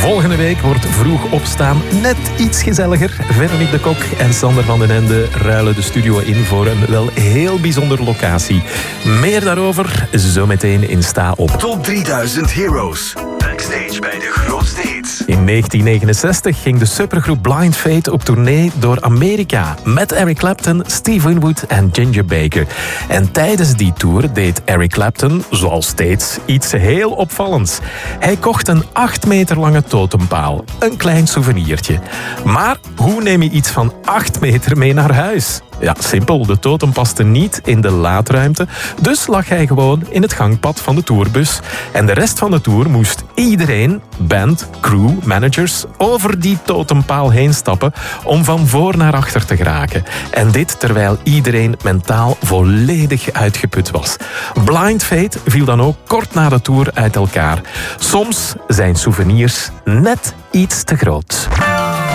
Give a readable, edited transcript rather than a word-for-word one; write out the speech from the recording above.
Volgende week wordt vroeg opstaan net iets gezelliger. Veronique de Kok en Sander van den Ende ruilen de studio in voor een wel heel bijzondere locatie. Meer daarover zometeen in Sta Op. Top 3000 Heroes. Backstage bij de grootste hits. In 1969 ging de supergroep Blind Faith op tournee door Amerika met Eric Clapton, Steve Winwood en Ginger Baker. En tijdens die tour deed Eric Clapton, zoals steeds, iets heel opvallends. Hij kocht een 8 meter lange totempaal. Een klein souvenirtje. Maar hoe neem je iets van 8 meter mee naar huis? Ja, simpel. De totem paste niet in de laadruimte. Dus lag hij gewoon in het gangpad van de tourbus. En de rest van de tour moest iedereen, band, crew, managers, over die totempaal heen stappen om van voor naar achter te geraken. En dit terwijl iedereen mentaal volledig uitgeput was. Blind Faith viel dan ook kort na de tour uit elkaar. Soms zijn souvenirs net iets te groot.